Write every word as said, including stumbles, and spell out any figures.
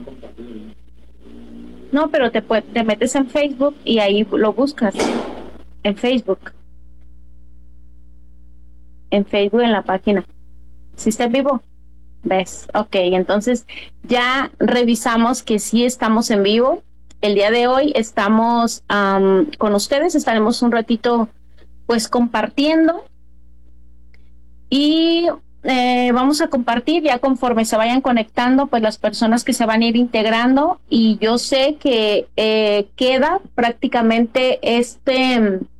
No, pero te, pue- te metes en Facebook y ahí lo buscas. En Facebook. En Facebook, en la página. ¿Sí está en vivo? ¿Ves? Ok, entonces ya revisamos que sí estamos en vivo. El día de hoy estamos um, con ustedes, estaremos un ratito pues compartiendo y eh, vamos a compartir ya conforme se vayan conectando pues las personas que se van a ir integrando y yo sé que eh, queda prácticamente este